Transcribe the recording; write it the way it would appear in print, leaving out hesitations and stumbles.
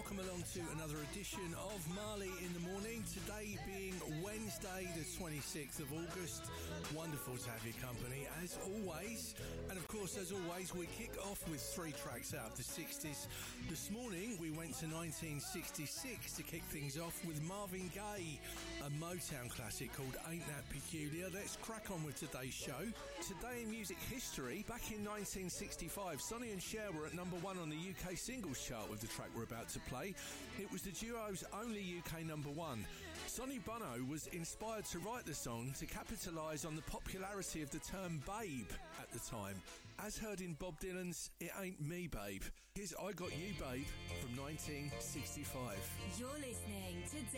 welcome along to another edition of Marley in the Morning. Today being Wednesday, the 26th of August. Wonderful to have your company, as always. And of course, as always, we kick off with 3 tracks out of the 60s. This morning, we went to 1966 to kick things off with Marvin Gaye, a Motown classic called Ain't That Peculiar. Let's crack on with today's show. Today in music history, back in 1965, Sonny and Cher were at number 1 on the UK singles chart with the track we're about to play. It was the duo's only UK number 1. Sonny Bono was inspired to write the song to capitalise on the popularity of the term babe at the time, as heard in Bob Dylan's It Ain't Me Babe. Here's I Got You Babe from 1965. You're listening to